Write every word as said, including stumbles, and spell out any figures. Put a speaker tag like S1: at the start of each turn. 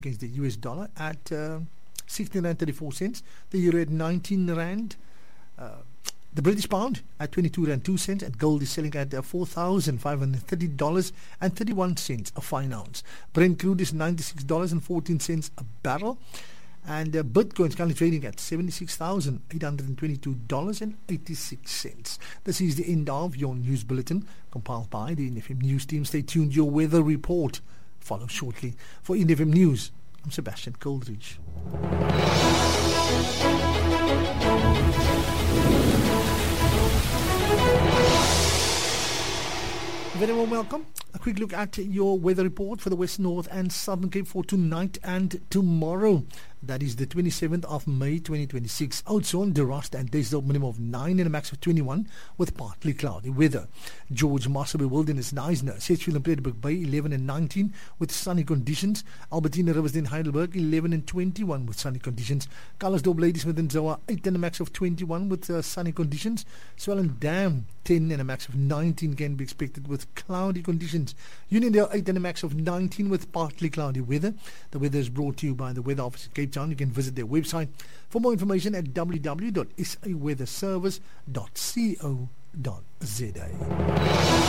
S1: against the U S dollar at uh, sixteen rand thirty-four cents. The euro at nineteen rand. Uh, the British pound at twenty-two rand two cents, and gold is selling at uh, four thousand five hundred thirty dollars and thirty-one cents a fine ounce. Brent crude is ninety-six dollars and fourteen cents a barrel. And uh, Bitcoin is currently trading at seventy-six thousand eight hundred twenty-two dollars and eighty-six cents. This is the end of your news bulletin compiled by the N F M News team. Stay tuned. Your weather report follows shortly. For N F M News, I'm Sebastian Coldridge. Very warm welcome. A quick look at your weather report for the West, North and Southern Cape for tonight and tomorrow. That is the twenty-seventh of May twenty twenty-six. Oudtshoorn, De Rust and Duisendorp minimum of nine and a max of twenty-one with partly cloudy weather. George Marsabey Wilderness, Neisner, Sedgefield and Plettenberg Bay eleven and nineteen with sunny conditions. Albertina Riversdale Heidelberg eleven and twenty-one with sunny conditions. Calisdorp Ladysmith and Zoa eight and a max of twenty-one with uh, sunny conditions. Swellendam ten and a max of nineteen can be expected with cloudy conditions. Uniondale eight and a max of nineteen with partly cloudy weather. The weather is brought to you by the Weather Office in Cape Town. You can visit their website for more information at w w w dot s a weather service dot co dot z a.